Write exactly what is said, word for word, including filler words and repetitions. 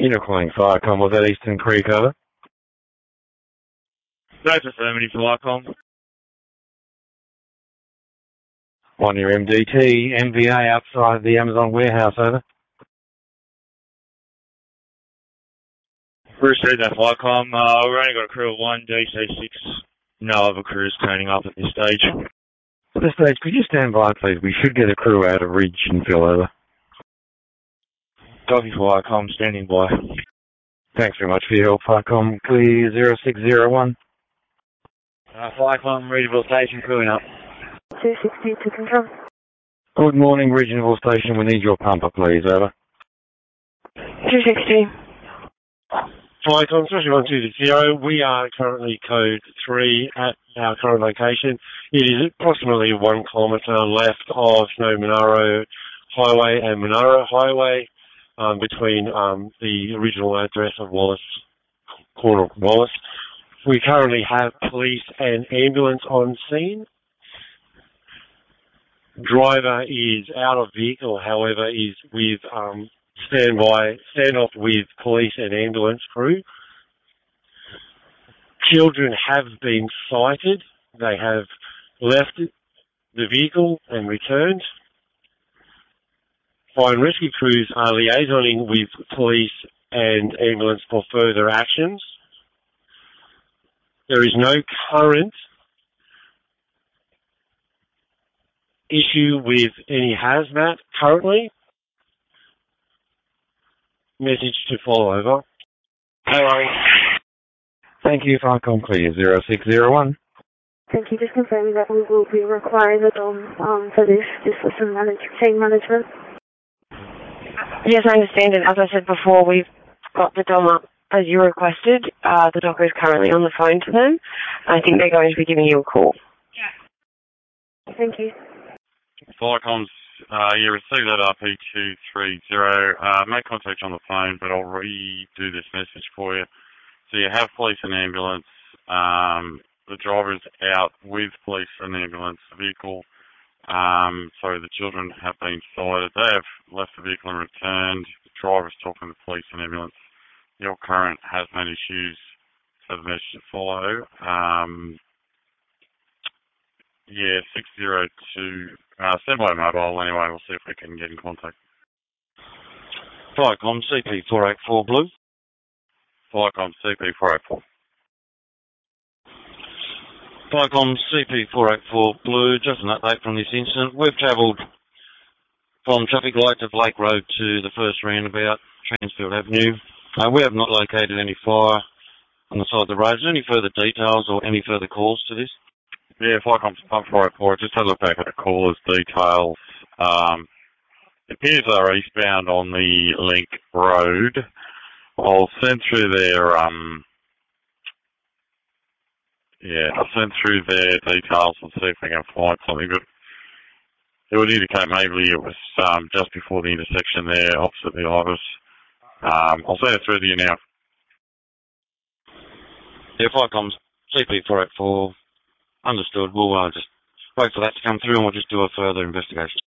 You're calling Firecom. Was that Eastern Creek, over? That's affirmative, Firecom. On your M D T, M V A outside the Amazon warehouse, over. Bruce read that, Firecom. Uh, we've only got a crew of one, D C six. No other crews turning up at this stage. At this stage, could you stand by, please? We should get a crew out of Ridge and Phil, over. Copy, Firecom, standing by. Thanks very much for your help, Firecom. Clear zero six zero one. Uh, Firecom, readable station, crewing up. two sixty to control. Good morning, Regional Station. We need your pumper, please, over. two sixty. Firecom, three one two zero. We are currently code three at our current location. It is approximately one kilometre left of Snow Monaro Highway and Monaro Highway, um, between um, the original address of Wallace, corner of Wallace. We currently have police and ambulance on scene. Driver is out of vehicle, however, is with um, standby, standoff with police and ambulance crew. Children have been sighted. They have left the vehicle and returned. Fire and rescue crews are liaisoning with police and ambulance for further actions. There is no current issue with any hazmat currently. Message to follow, over. Hello. Thank you, Firecom. Clear zero six zero one. Thank you. Just confirming that we will be requiring the dom um, for this, just for some manage, chain management. Yes, I understand it. As I said before, we've got the dom up as you requested. Uh, the docker is currently on the phone to them. I think they're going to be giving you a call. Yeah. Thank you. Firecoms, uh, you received that R P two three zero. Uh, make contact on the phone, but I'll redo this message for you. So you have police and ambulance. Um, the driver's out with police and ambulance vehicle. Um, so the children have been sighted. They have left the vehicle and returned. The driver's talking to police and ambulance. Your current hazmat issues, so the message to follow. Um, yeah, six zero two. Uh, stand by mobile anyway. We'll see if we can get in contact. Firecom, C P four eight four Blue. Firecom, C P four eight four. Firecom, C P four eight four Blue. Just an update from this incident. We've travelled from traffic lights of Lake Road to the first roundabout, Transfield Avenue. Uh, we have not located any fire on the side of the road. Is there any further details or any further calls to this? Yeah, Firecom, pump four eight four. Just had a look back at the caller's details. Um, it appears they're eastbound on the Link Road. I'll send through their, um, yeah, I'll send through their details and see if we can find something. But it would indicate maybe it was um, just before the intersection there, opposite the Ibis. Um, I'll send it through to you now. Yeah, Firecom, C P four eight four. Understood. We'll uh, just wait for that to come through and we'll just do a further investigation.